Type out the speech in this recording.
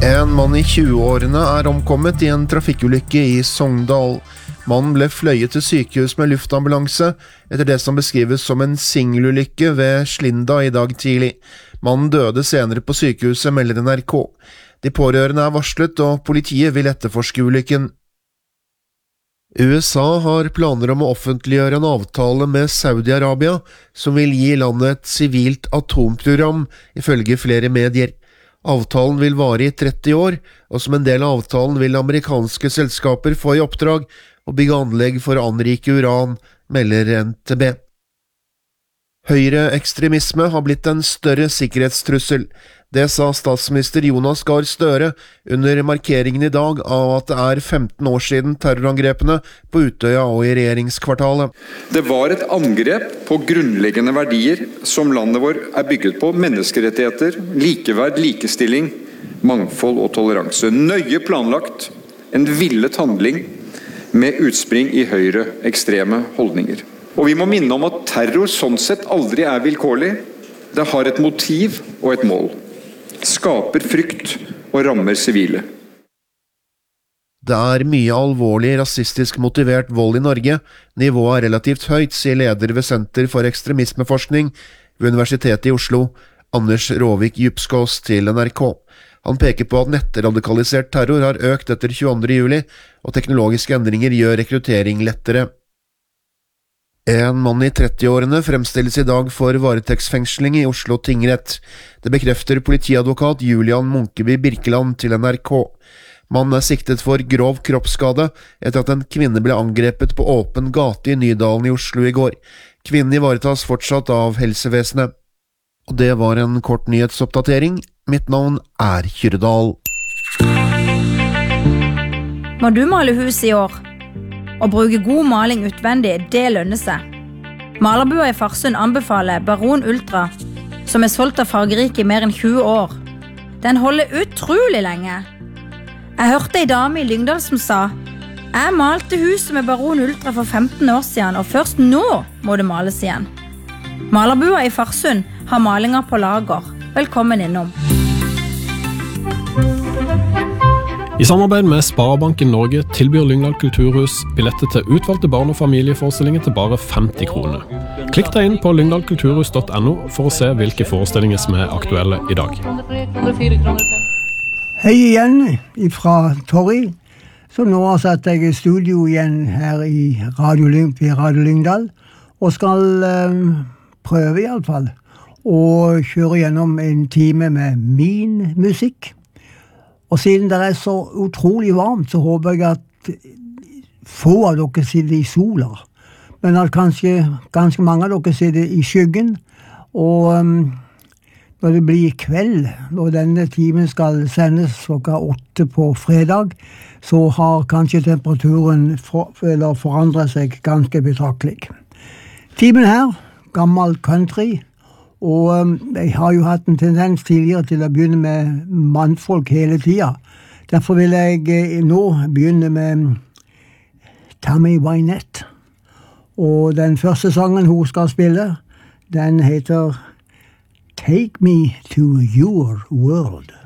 En mann I 20-årene omkommet I en trafikkulykke I Sogndal. Mannen ble fløyet til sykehus med luftambulanse etter det som beskrives som en singelulykke ved Slinda I dag tidlig. Mannen døde senere på sykehuset, melder NRK. De pårørende varslet, og politiet vil etterforske ulykken. USA har planer om å offentliggjøre en avtale med Saudi-Arabia som vil gi landet et sivilt atomprogram, ifølge flere medier. Avtalen vil vare I 30 år, og som en del av avtalen vil amerikanske selskaper få I oppdrag å bygge anlegg for å anrike uran, melder NTB. Høyreekstremisme har blitt en større sikkerhetstrussel. Det sa statsminister Jonas Gahr Støre under markeringen I dag av at det 15 år siden terrorangrepene på Utøya og I regjeringskvartalet. Det var et angrep på grunnleggende verdier som landet vår bygget på: menneskerettigheter, likeverd, likestilling, mangfold og toleranse. Nøye planlagt, en villet handling med utspring I høyreekstreme holdninger. Og vi må minne om at terror sånn sett aldri vilkårlig. Det har et motiv og et mål. Skaper frykt og rammer sivile. Det mye alvorlig rasistisk motivert vold I Norge. Nivået relativt høyt, sier leder ved Senter for ekstremismeforskning ved Universitetet I Oslo, Anders Råvik Djupskås til NRK. Han peker på at nettradikalisert terror har økt etter 22. juli, og teknologiske endringer gjør rekruttering lettere. En mann I 30-årene fremstilles I dag for varetektsfengsling I Oslo tingrett. Det bekrefter politiadvokat Julian Munkeby Birkeland til NRK. Mannen siktet for grov kroppsskade etter at en kvinne ble angrepet på åpen gate I Nydalen I Oslo I går. Kvinnen ivaretas fortsatt av helsevesenet. Og det var en kort nyhetsoppdatering. Mitt navn Kyrdal. Må du male hus I år? Å bruke god maling utvendig, det lønner seg. Malerbua I Farsund anbefaler Baron Ultra, som solgt av fargerike I mer enn 20 år. Den holder utrolig lenge. Jeg hørte en dame I Lyngdal som sa: «Jeg malte huset med Baron Ultra for 15 år siden, og først nå må det males igjen.» Malerbua I Farsund har malinger på lager. Velkommen innom. I samarbeid med Sparebanken Norge tilbyr Lyngdal Kulturhus billetter til utvalgte barn- og familieforestillinger til bare 50 kroner. Klikk deg inn på lyngdalkulturhus.no for å se hvilke forestillinger som aktuelle I dag. Hei igjen fra Torri, som nå har satt deg I studio igjen her I Radio Lyngdal, og skal prøve I alle fall å kjøre gjennom en time med min musikk. Og siden det så utrolig varmt, så håper jeg at få av dere sitter I sola, men at ganske mange av dere sitter I skyggen. Og når det blir kveld, når denne timen skal sendes klokka 8 på fredag, så har kanskje temperaturen forandret seg ganske betraktelig. Timen her, gammel country, og jeg har jo hatt en tendens tidligere til å begynne med mannfolk hele tiden. Derfor vil jeg nå begynne med Tammy Wynette. Og den første sangen hun skal spille, den heter Take Me to Your World.